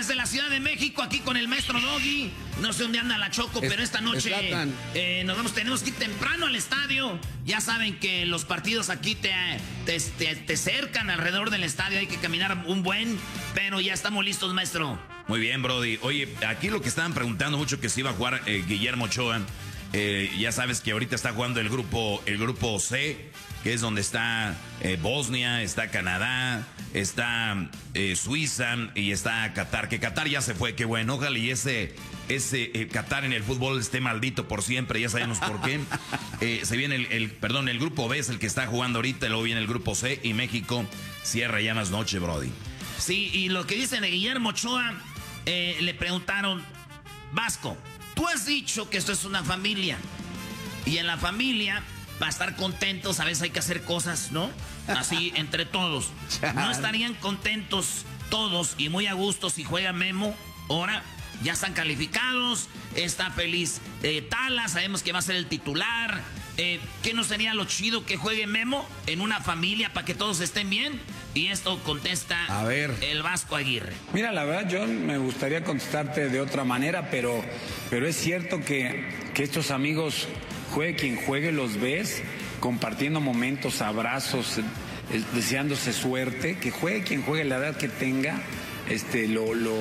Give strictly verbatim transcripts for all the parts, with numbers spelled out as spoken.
desde la Ciudad de México, aquí con el maestro Doggy. No sé dónde anda la Choco, es, pero esta noche eh, nos vamos, tenemos que ir temprano al estadio. Ya saben que los partidos aquí te, te, te, te cercan alrededor del estadio, hay que caminar un buen, pero ya estamos listos, maestro. Muy bien, Brody. Oye, aquí lo que estaban preguntando mucho que se iba a jugar eh, Guillermo Ochoa. Eh, ya sabes que ahorita está jugando el grupo, el grupo C, que es donde está eh, Bosnia, está Canadá, está eh, Suiza y está Qatar. Que Qatar ya se fue, qué bueno. Ojalá y ese, ese eh, Qatar en el fútbol esté maldito por siempre, ya sabemos por qué. Eh, se viene el, el, perdón, el grupo B es el que está jugando ahorita, luego viene el grupo C y México cierra ya más noche, Brody. Sí, y lo que dicen de Guillermo Ochoa, eh, le preguntaron, Vasco, tú has dicho que esto es una familia, y en la familia, para estar contentos, a veces hay que hacer cosas, ¿no? Así, entre todos. ¿No estarían contentos todos y muy a gusto si juega Memo? Ahora, ya están calificados, está feliz eh, Tala, sabemos que va a ser el titular. Eh, ¿Qué no sería lo chido que juegue Memo en una familia para que todos estén bien? Y esto contesta a ver. el Vasco Aguirre. Mira, la verdad, John, me gustaría contestarte de otra manera, pero, pero es cierto que, que estos amigos, juegue quien juegue, los ves compartiendo momentos, abrazos, eh, deseándose suerte, que juegue quien juegue, la edad que tenga, este, lo, lo,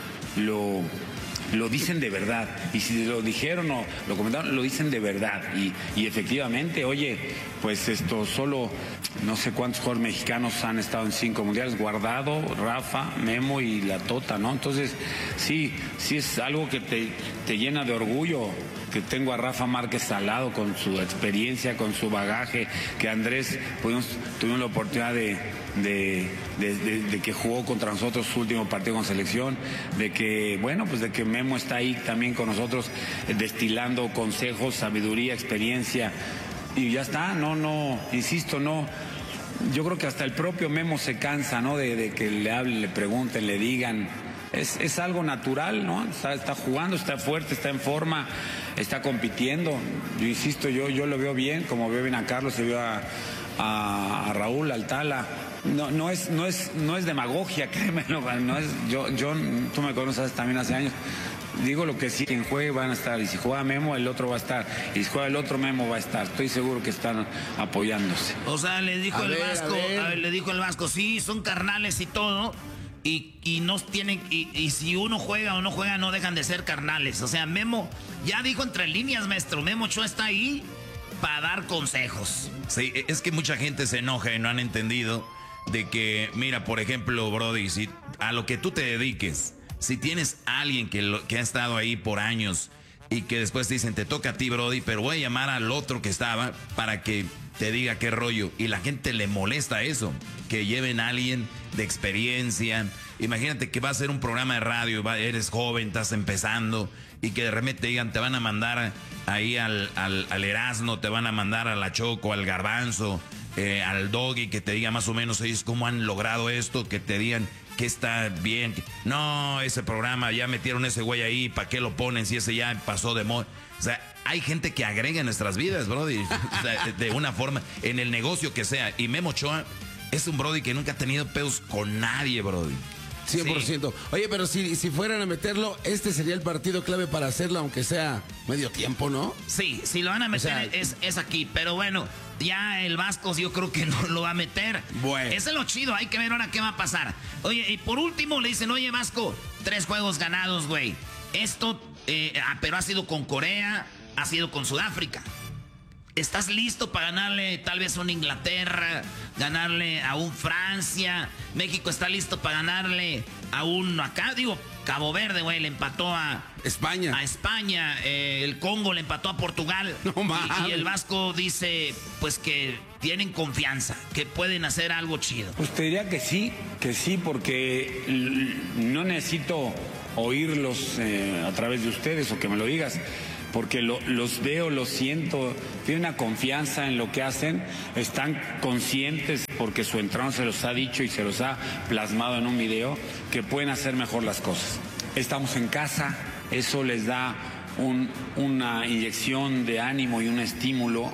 lo, lo dicen de verdad. Y si lo dijeron o lo comentaron, lo dicen de verdad. Y, y efectivamente, oye, pues esto solo, no sé cuántos jugadores mexicanos han estado en cinco mundiales, Guardado, Rafa, Memo y la Tota, ¿no? Entonces, sí, sí es algo que te, te llena de orgullo, que tengo a Rafa Márquez al lado con su experiencia, con su bagaje, que Andrés pudimos, tuvimos la oportunidad de, de, de, de, de que jugó contra nosotros su último partido con selección, de que, bueno, pues de que Memo está ahí también con nosotros, eh, destilando consejos, sabiduría, experiencia, y ya está, no, no, insisto, no. Yo creo que hasta el propio Memo se cansa, ¿no? De, de que le hablen, le pregunten, le digan. Es, es algo natural, ¿no? Está, está jugando, está fuerte, está en forma, está compitiendo. Yo insisto, yo, yo lo veo bien, como veo bien a Carlos, se veo a, a, a Raúl, al Tala. No, no es, no es, no es demagogia, créemelo, no es, yo, yo, tú me conoces también hace años. Digo lo que sí, quien juegue van a estar, y si juega Memo, el otro va a estar, y si juega el otro, Memo va a estar. Estoy seguro que están apoyándose. O sea, le dijo a el ver, Vasco, a a ver, le dijo el Vasco, sí, son carnales y todo, y, y no tienen, y, y si uno juega o no juega, no dejan de ser carnales. O sea, Memo, ya dijo entre líneas, maestro, Memo Ochoa está ahí para dar consejos. Sí, es que mucha gente se enoja y no han entendido de que, mira, por ejemplo, Brody, si a lo que tú te dediques, si tienes a alguien que, lo, que ha estado ahí por años y que después te dicen, te toca a ti, Brody, pero voy a llamar al otro que estaba para que te diga qué rollo. Y la gente le molesta eso, que lleven a alguien de experiencia. Imagínate que va a ser un programa de radio, va, eres joven, estás empezando, y que de repente te digan, te van a mandar ahí al, al, al Erasmo, te van a mandar a la Choco, al Garbanzo, eh, al Doggy, que te diga más o menos ellos cómo han logrado esto, que te digan que está bien. No, ese programa, ya metieron ese güey ahí, ¿para qué lo ponen si ese ya pasó de moda? O sea, hay gente que agrega en nuestras vidas, Brody, o sea, de una forma, en el negocio que sea. Y Memo Ochoa es un Brody que nunca ha tenido pedos con nadie, Brody. cien por ciento. Sí. Oye, pero si, si fueran a meterlo, este sería el partido clave para hacerlo, aunque sea medio tiempo, ¿no? Sí, si lo van a meter, o sea, es, es aquí. Pero bueno, ya el Vasco yo creo que no lo va a meter. Bueno. Ese es lo chido, hay que ver ahora qué va a pasar. Oye, y por último le dicen, oye, Vasco, tres juegos ganados, güey. Esto, eh, pero ha sido con Corea, ha sido con Sudáfrica. ¿Estás listo para ganarle tal vez a un Inglaterra, ganarle a un Francia? México está listo para ganarle a un, acá digo, Cabo Verde, güey, le empató a España. A España, eh, el Congo le empató a Portugal. No mames. Y, y el Vasco dice, pues que tienen confianza, que pueden hacer algo chido. Pues te diría que sí, que sí, porque no necesito oírlos eh, a través de ustedes o que me lo digas, porque lo, los veo, los siento, tienen una confianza en lo que hacen, están conscientes, porque su entrenador se los ha dicho y se los ha plasmado en un video, que pueden hacer mejor las cosas. Estamos en casa, eso les da un, una inyección de ánimo y un estímulo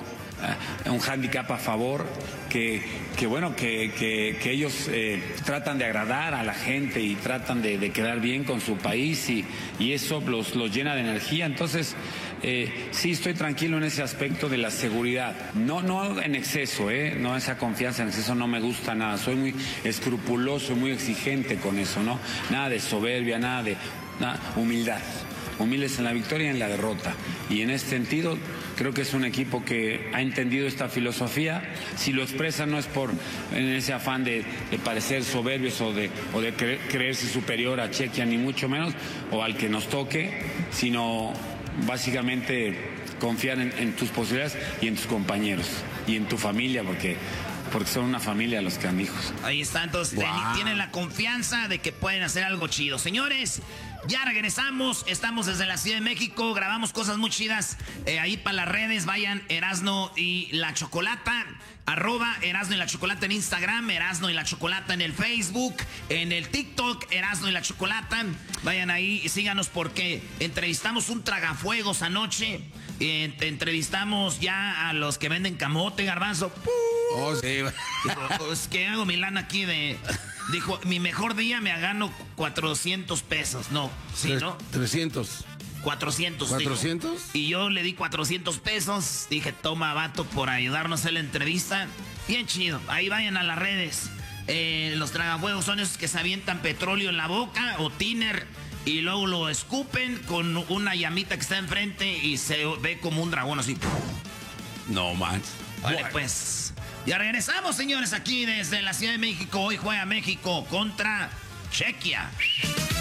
un hándicap a favor, que, que bueno, que, que, que ellos eh, tratan de agradar a la gente y tratan de, de quedar bien con su país y, y eso los, los llena de energía. Entonces, eh, sí estoy tranquilo en ese aspecto de la seguridad. No, no en exceso, ¿eh? No esa confianza en exceso no me gusta nada. Soy muy escrupuloso, muy exigente con eso, ¿no? Nada de soberbia, nada de nada, humildad. Humildes en la victoria y en la derrota. Y en este sentido, creo que es un equipo que ha entendido esta filosofía. Si lo expresa no es por en ese afán de, de parecer soberbios o de, o de cre, creerse superior a Chequia, ni mucho menos, o al que nos toque, sino básicamente confiar en, en tus posibilidades y en tus compañeros y en tu familia, porque... porque son una familia los canijos. Ahí está, entonces wow. Tienen la confianza de que pueden hacer algo chido. Señores, ya regresamos, estamos desde la Ciudad de México, grabamos cosas muy chidas. Eh, ahí para las redes, vayan Erasno y la Chocolata, arroba Erasno y la Chocolata en Instagram, Erasno y la Chocolata en el Facebook, en el TikTok, Erasno y la Chocolata. Vayan ahí y síganos porque entrevistamos un tragafuegos anoche. Eh, entrevistamos ya a los que venden camote, garbanzo. Oh, sí. Dijo, pues que hago mi lana aquí de... Dijo, mi mejor día me gano cuatrocientos pesos. No, ¿sí, Tres, no? trescientos. cuatrocientos. ¿cuatrocientos? Dijo. Y yo le di cuatrocientos pesos. Dije, toma, vato, por ayudarnos en la entrevista. Bien chido. Ahí vayan a las redes. Eh, los tragafuegos son esos que se avientan petróleo en la boca o tiner y luego lo escupen con una llamita que está enfrente y se ve como un dragón así. No más. Vale, bueno. Pues ya regresamos, señores, aquí desde la Ciudad de México. Hoy juega México contra Chequia.